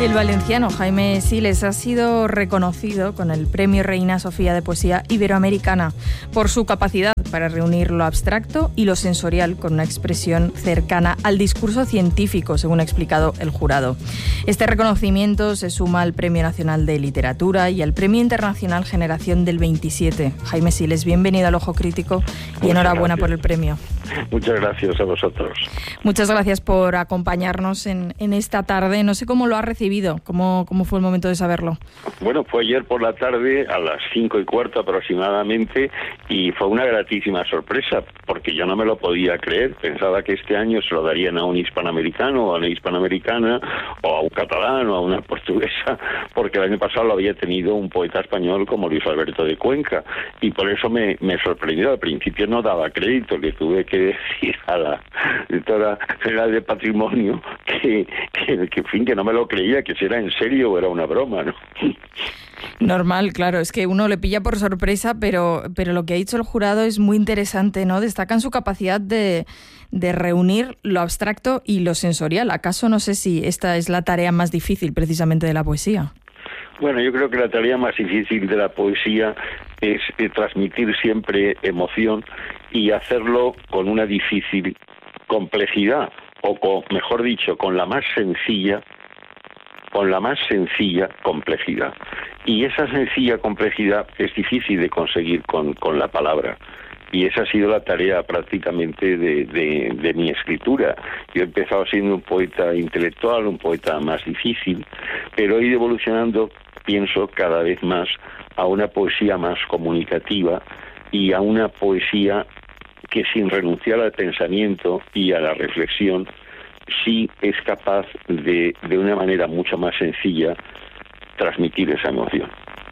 El valenciano Jaime Siles ha sido reconocido con el Premio Reina Sofía de Poesía Iberoamericana por su capacidad para reunir lo abstracto y lo sensorial con una expresión cercana al discurso científico, según ha explicado el jurado. Este reconocimiento se suma al Premio Nacional de Literatura y al Premio Internacional Generación del 27. Jaime Siles, bienvenido al Ojo Crítico y enhorabuena por el premio. Muchas gracias a vosotros. Muchas gracias por acompañarnos en esta tarde. No sé cómo lo has recibido, cómo fue el momento de saberlo. Bueno, fue ayer por la tarde a las 5:15 aproximadamente y fue una gratísima sorpresa porque yo no me lo podía creer. Pensaba que este año se lo darían a un hispanoamericano o a una hispanoamericana o a un catalán o a una portuguesa, porque el año pasado lo había tenido un poeta español como Luis Alberto de Cuenca y por eso me sorprendió. Al principio no daba crédito, le tuve que decir a la directora general de Patrimonio que no me lo creía, que si era en serio o era una broma, ¿no? Normal, claro, es que uno le pilla por sorpresa, pero lo que ha dicho el jurado es muy interesante, ¿no? Destacan su capacidad de reunir lo abstracto y lo sensorial. ¿Acaso no sé si esta es la tarea más difícil precisamente de la poesía? Bueno, yo creo que la tarea más difícil de la poesía es transmitir siempre emoción y hacerlo con una difícil complejidad, mejor dicho, con la más sencilla complejidad. Y esa sencilla complejidad es difícil de conseguir con la palabra. Y esa ha sido la tarea prácticamente de mi escritura. Yo he empezado siendo un poeta intelectual, un poeta más difícil, pero he ido evolucionando, pienso, cada vez más a una poesía más comunicativa y a una poesía que sin renunciar al pensamiento y a la reflexión sí es capaz de una manera mucho más sencilla transmitir esa emoción.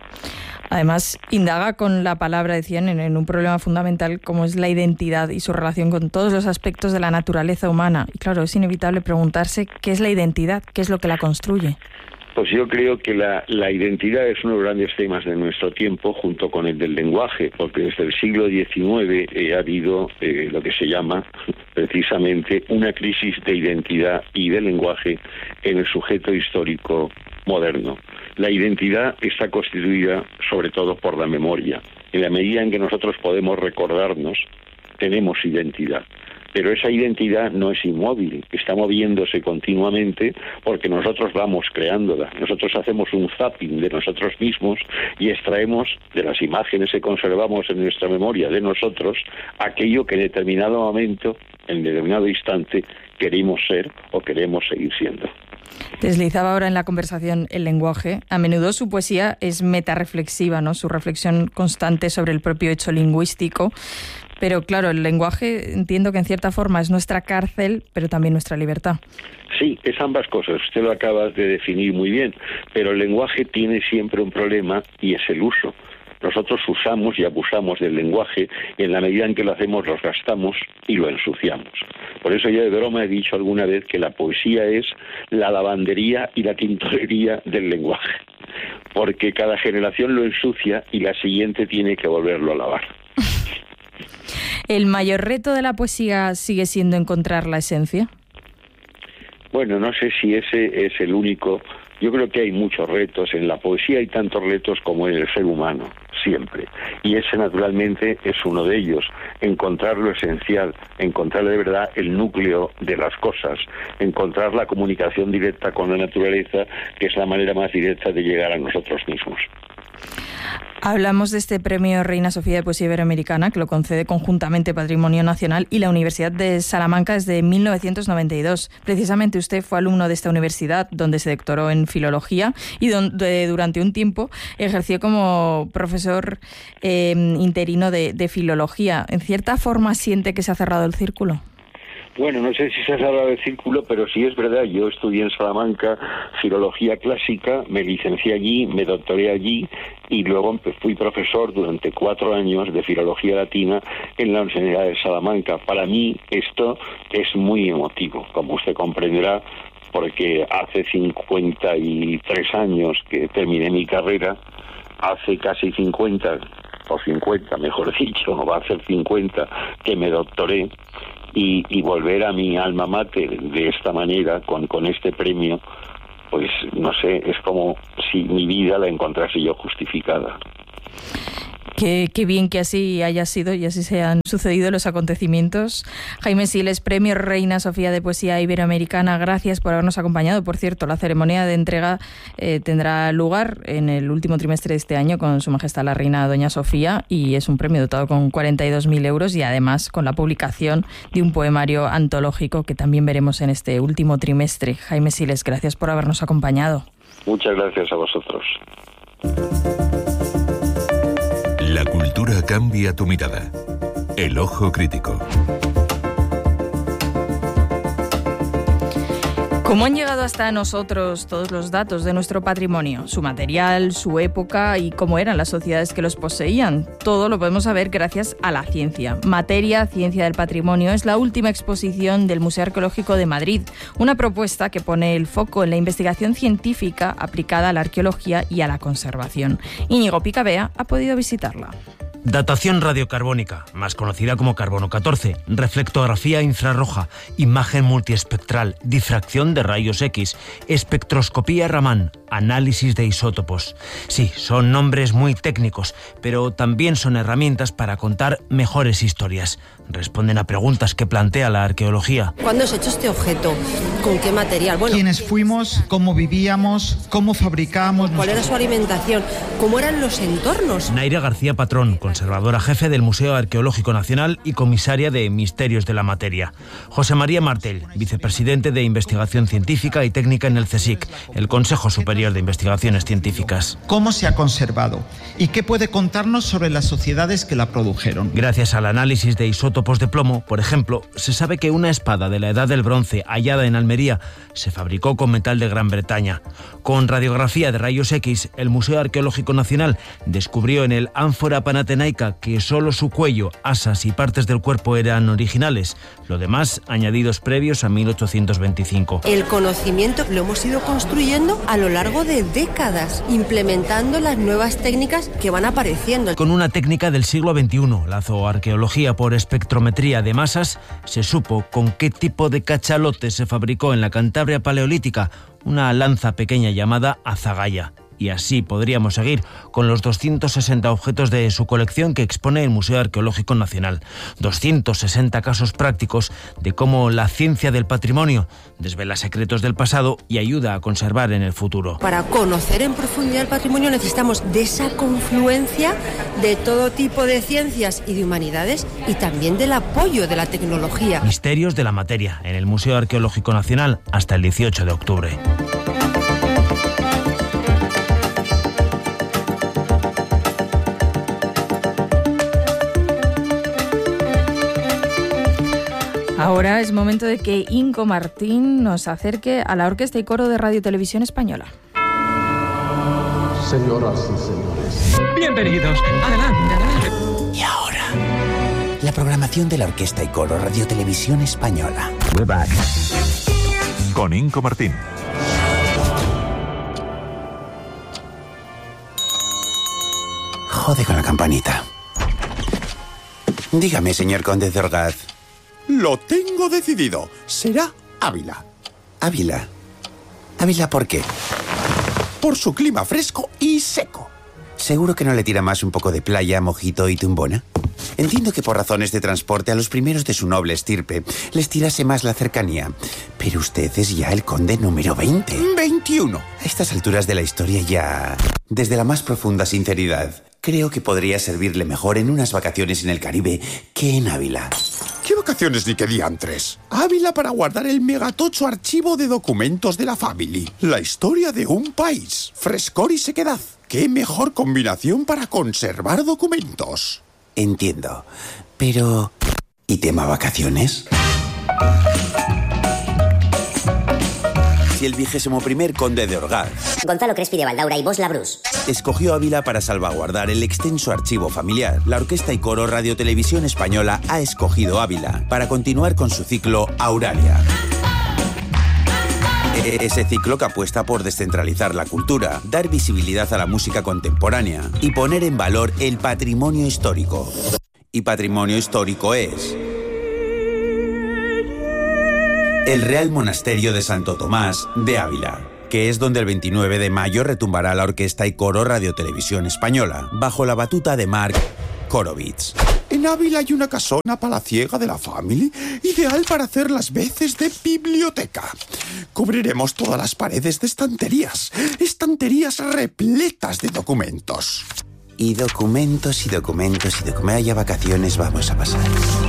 Además, indaga con la palabra, decían, en un problema fundamental como es la identidad y su relación con todos los aspectos de la naturaleza humana. Y claro, es inevitable preguntarse qué es la identidad, qué es lo que la construye. Pues yo creo que la identidad es uno de los grandes temas de nuestro tiempo, junto con el del lenguaje, porque desde el siglo XIX ha habido lo que se llama precisamente una crisis de identidad y de lenguaje en el sujeto histórico moderno. La identidad está constituida sobre todo por la memoria. En la medida en que nosotros podemos recordarnos, tenemos identidad. Pero esa identidad no es inmóvil, está moviéndose continuamente porque nosotros vamos creándola. Nosotros hacemos un zapping de nosotros mismos y extraemos de las imágenes que conservamos en nuestra memoria de nosotros aquello que en determinado momento, en determinado instante, queremos ser o queremos seguir siendo. Deslizaba ahora en la conversación el lenguaje. A menudo su poesía es metarreflexiva, ¿no? Su reflexión constante sobre el propio hecho lingüístico. Pero claro, el lenguaje entiendo que en cierta forma es nuestra cárcel, pero también nuestra libertad. Sí, es ambas cosas. Usted lo acaba de definir muy bien. Pero el lenguaje tiene siempre un problema y es el uso. Nosotros usamos y abusamos del lenguaje y en la medida en que lo hacemos los gastamos y lo ensuciamos. Por eso yo de broma he dicho alguna vez que la poesía es la lavandería y la tintorería del lenguaje. Porque cada generación lo ensucia y la siguiente tiene que volverlo a lavar. ¿El mayor reto de la poesía sigue siendo encontrar la esencia? Bueno, no sé si ese es el único. Yo creo que hay muchos retos. En la poesía hay tantos retos como en el ser humano, siempre. Y ese, naturalmente, es uno de ellos. Encontrar lo esencial, encontrar de verdad el núcleo de las cosas, encontrar la comunicación directa con la naturaleza, que es la manera más directa de llegar a nosotros mismos. Hablamos de este premio Reina Sofía de Poesía Iberoamericana, que lo concede conjuntamente Patrimonio Nacional y la Universidad de Salamanca desde 1992. Precisamente usted fue alumno de esta universidad, donde se doctoró en filología y donde durante un tiempo ejerció como profesor interino de filología. ¿En cierta forma siente que se ha cerrado el círculo? Bueno, no sé si se ha cerrado el círculo, pero sí es verdad. Yo estudié en Salamanca filología clásica, me licencié allí, me doctoré allí y luego fui profesor durante 4 años de filología latina en la Universidad de Salamanca. Para mí esto es muy emotivo, como usted comprenderá, porque hace 53 años que terminé mi carrera, hace casi 50, o 50 mejor dicho, va a ser 50 que me doctoré. Y volver a mi alma mater de esta manera, con este premio, pues no sé, es como si mi vida la encontrase yo justificada. Qué bien que así haya sido y así se han sucedido los acontecimientos. Jaime Siles, Premio Reina Sofía de Poesía Iberoamericana, gracias por habernos acompañado. Por cierto, la ceremonia de entrega tendrá lugar en el último trimestre de este año con Su Majestad la Reina Doña Sofía, y es un premio dotado con 42.000 euros y además con la publicación de un poemario antológico que también veremos en este último trimestre. Jaime Siles, gracias por habernos acompañado. Muchas gracias a vosotros. La cultura cambia tu mirada. El ojo crítico. ¿Cómo han llegado hasta nosotros todos los datos de nuestro patrimonio? Su material, su época y cómo eran las sociedades que los poseían. Todo lo podemos saber gracias a la ciencia. Materia, Ciencia del Patrimonio es la última exposición del Museo Arqueológico de Madrid. Una propuesta que pone el foco en la investigación científica aplicada a la arqueología y a la conservación. Íñigo Picabea ha podido visitarla. Datación radiocarbónica, más conocida como carbono 14, reflectografía infrarroja, imagen multiespectral, difracción de rayos X, espectroscopía Raman, análisis de isótopos. Sí, son nombres muy técnicos, pero también son herramientas para contar mejores historias. Responden a preguntas que plantea la arqueología. ¿Cuándo has hecho este objeto? ¿Con qué material? Bueno, ¿quiénes fuimos? ¿Cómo vivíamos? ¿Cómo fabricábamos? ¿Cuál era su alimentación? ¿Cómo eran los entornos? Naira García Patrón, conservadora jefe del Museo Arqueológico Nacional y comisaria de Misterios de la Materia. José María Martel, vicepresidente de Investigación Científica y Técnica en el CSIC, el Consejo Superior de Investigaciones Científicas. ¿Cómo se ha conservado? ¿Y qué puede contarnos sobre las sociedades que la produjeron? Gracias al análisis de isótopos de plomo, por ejemplo, se sabe que una espada de la Edad del Bronce hallada en Almería se fabricó con metal de Gran Bretaña. Con radiografía de rayos X, el Museo Arqueológico Nacional descubrió en el ánfora panatenaica que solo su cuello, asas y partes del cuerpo eran originales. Lo demás, añadidos previos a 1825. El conocimiento lo hemos ido construyendo a lo largo de décadas, implementando las nuevas técnicas que van apareciendo. Con una técnica del siglo XXI, la zooarqueología por espectrometría de masas, se supo con qué tipo de cachalote se fabricó en la Cantabria paleolítica una lanza pequeña llamada azagaya. Y así podríamos seguir con los 260 objetos de su colección que expone el Museo Arqueológico Nacional. 260 casos prácticos de cómo la ciencia del patrimonio desvela secretos del pasado y ayuda a conservar en el futuro. Para conocer en profundidad el patrimonio necesitamos de esa confluencia de todo tipo de ciencias y de humanidades y también del apoyo de la tecnología. Misterios de la Materia, en el Museo Arqueológico Nacional hasta el 18 de octubre. Ahora es momento de que Inco Martín nos acerque a la Orquesta y Coro de Radio Televisión Española. Señoras y señores, bienvenidos. Adelante, adelante. Y ahora, la programación de la Orquesta y Coro Radio Televisión Española. We're back. Con Inco Martín. Jode con la campanita. Dígame, señor conde de Orgaz. Lo tengo decidido. Será Ávila. Ávila. ¿Ávila por qué? Por su clima fresco y seco. ¿Seguro que no le tira más un poco de playa, mojito y tumbona? Entiendo que por razones de transporte a los primeros de su noble estirpe les tirase más la cercanía. Pero usted es ya el conde número 20. 21. A estas alturas de la historia ya... Desde la más profunda sinceridad, creo que podría servirle mejor en unas vacaciones en el Caribe que en Ávila. ¿Qué vacaciones ni qué diantres? Ávila para guardar el megatocho archivo de documentos de la family. La historia de un país. Frescor y sequedad. ¿Qué mejor combinación para conservar documentos? Entiendo. Pero... ¿y tema vacaciones? Si el 21º conde de Orgaz, Gonzalo Crespi de Valdaura y Bos Labrús, escogió Ávila para salvaguardar el extenso archivo familiar, la Orquesta y Coro Radio Televisión Española ha escogido Ávila para continuar con su ciclo Auralia. Ese ciclo que apuesta por descentralizar la cultura, dar visibilidad a la música contemporánea y poner en valor el patrimonio histórico. Y patrimonio histórico es... el Real Monasterio de Santo Tomás de Ávila, que es donde el 29 de mayo retumbará la Orquesta y Coro Radio Televisión Española, bajo la batuta de Marc Korovitz. En Ávila hay una casona palaciega de la Family, ideal para hacer las veces de biblioteca. Cubriremos todas las paredes de estanterías repletas de documentos. Y documentos. Vaya vacaciones vamos a pasar.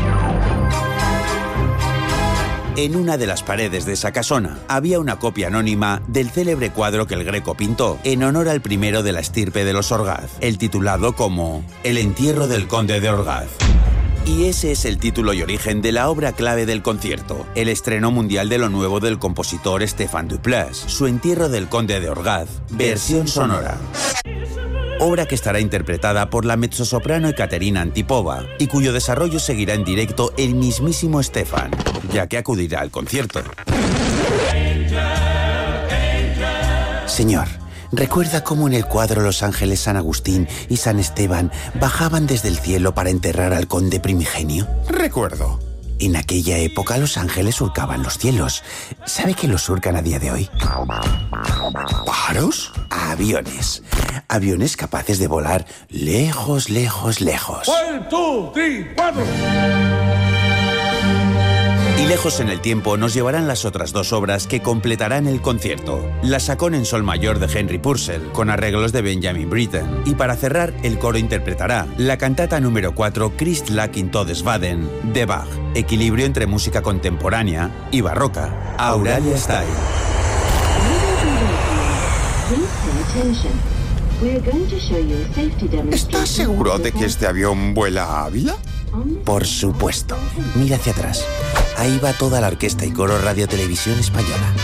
En una de las paredes de esa casona había una copia anónima del célebre cuadro que el Greco pintó en honor al primero de la estirpe de los Orgaz, el titulado como El entierro del conde de Orgaz. Y ese es el título y origen de la obra clave del concierto, el estreno mundial de lo nuevo del compositor Stéphane Duplass, Su entierro del conde de Orgaz, versión sonora. Obra que estará interpretada por la mezzosoprano Ekaterina Antipova y cuyo desarrollo seguirá en directo el mismísimo Stefan, ya que acudirá al concierto. Señor, ¿recuerda cómo en el cuadro los ángeles San Agustín y San Esteban bajaban desde el cielo para enterrar al conde primigenio? Recuerdo. En aquella época los ángeles surcaban los cielos. ¿Sabe que los surcan a día de hoy? ¿Pájaros? Aviones. Aviones capaces de volar lejos, lejos, lejos. 1, 2, 3, 4. Y lejos en el tiempo nos llevarán las otras dos obras que completarán el concierto. La Sacón en sol mayor de Henry Purcell, con arreglos de Benjamin Britten. Y para cerrar, el coro interpretará la cantata número 4 Christlag in Todesbaden de Bach. Equilibrio entre música contemporánea y barroca. Auralia Style. ¿Estás seguro de que este avión vuela a Ávila? Por supuesto. Mira hacia atrás. Ahí va toda la Orquesta y Coro Radio Televisión Española.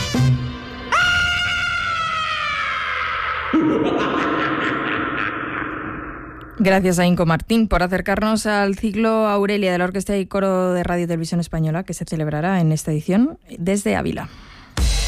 Gracias a Inco Martín por acercarnos al ciclo Aurelia de la Orquesta y Coro de Radio Televisión Española, que se celebrará en esta edición desde Ávila.